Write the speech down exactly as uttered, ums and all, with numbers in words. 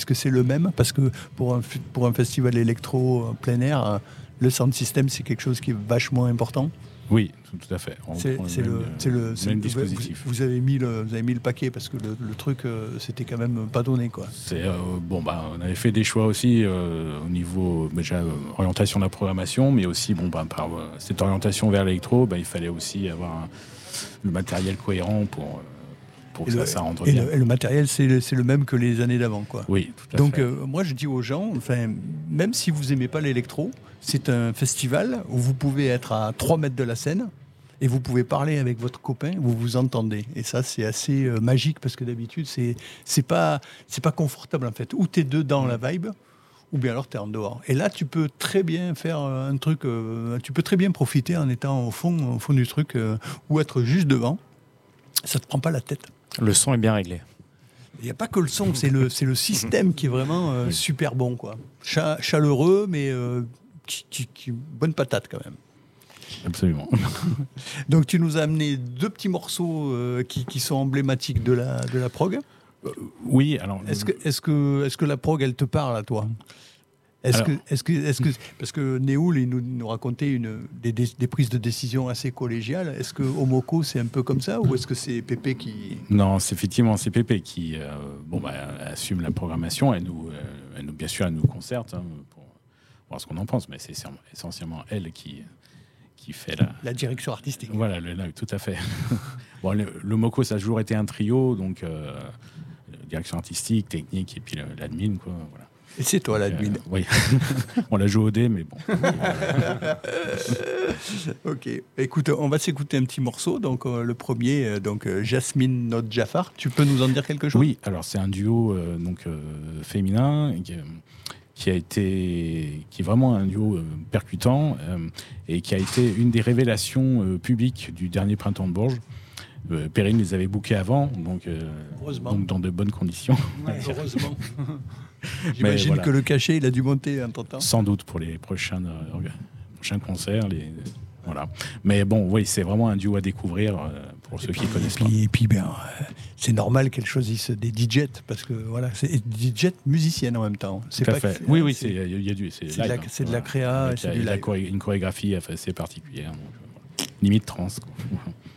que c'est le même? Parce que pour un, pour un festival électro plein air, le sound system, c'est quelque chose qui est vachement important. Oui, tout, tout à fait. C'est, c'est le, c'est le, c'est même le dispositif. Vous, vous, avez mis le, vous avez mis le paquet parce que le, le truc, euh, c'était quand même pas donné, quoi. C'est, euh, bon, bah, on avait fait des choix aussi euh, au niveau déjà euh, orientation de la programmation, mais aussi bon, bah, par euh, cette orientation vers l'électro, bah, il fallait aussi avoir un, le matériel cohérent pour, euh, pour que et ça, le, ça rentre et bien. Le, et le matériel, c'est le, c'est le même que les années d'avant, quoi. Oui, tout à Donc, fait. Donc, euh, moi, je dis aux gens, enfin, même si vous aimez pas l'électro, c'est un festival où vous pouvez être à trois mètres de la scène. Et vous pouvez parler avec votre copain, vous vous entendez. Et ça, c'est assez euh, magique parce que d'habitude, c'est, c'est pas, c'est pas confortable en fait. Ou tu es dedans la vibe, ou bien alors tu es en dehors. Et là, tu peux très bien faire un truc, euh, tu peux très bien profiter en étant au fond, au fond du truc, euh, ou être juste devant. Ça te prend pas la tête. Le son est bien réglé. Il n'y a pas que le son, c'est le, c'est le système qui est vraiment euh, oui. super bon, quoi. Cha- chaleureux, mais euh, qui, qui, qui, bonne patate quand même. Absolument. Donc tu nous as amené deux petits morceaux euh, qui, qui sont emblématiques de la, de la prog. Euh, oui, alors... Est-ce que, est-ce, que, est-ce que la prog, elle te parle à toi? Est-ce alors, que, est-ce que, est-ce que, parce que Néoul, il nous, nous racontait une, des, des, des prises de décision assez collégiales. Est-ce que Omoko, c'est un peu comme ça ou est-ce que c'est Pépé qui... Non, c'est effectivement c'est Pépé qui euh, bon, bah, assume la programmation. Elle nous, euh, elle nous, bien sûr, elle nous concerte hein, pour voir ce qu'on en pense, mais c'est essentiellement elle qui... qui fait la... la direction artistique. Voilà, le, le, tout à fait. Bon, le, le Moko, ça a toujours été un trio, donc euh, direction artistique, technique et puis le, l'admin, quoi. Voilà. Et c'est toi l'admin. Euh, oui. On l'a joué au dé, mais bon. Ok. Écoute, on va s'écouter un petit morceau. Donc euh, le premier, euh, donc euh, Jasmine Not Jafar. Tu peux nous en dire quelque chose? Oui. Alors c'est un duo euh, donc euh, féminin. Qui, euh, qui a été, qui est vraiment un duo euh, percutant euh, et qui a été une des révélations euh, publiques du dernier printemps de Bourges. Euh, Perrine les avait bookés avant, donc, euh, donc dans de bonnes conditions. Ouais, heureusement. J'imagine voilà. que le cachet, il a dû monter en temps. Sans doute pour les prochains, euh, prochains concerts. Les, voilà. Mais bon, oui, c'est vraiment un duo à découvrir euh, pour et ceux puis, qui connaissent et puis, pas. Et puis, ben, euh, c'est normal qu'elle choisisse des D J parce que voilà, c'est D J musicienne en même temps. C'est Tout pas à fait. Que, oui, oui, il y a du, c'est, c'est, live, de, la, c'est voilà. de la créa, Avec, c'est du live. Choré- une chorégraphie assez particulière, donc, voilà. Limite trans. Quoi.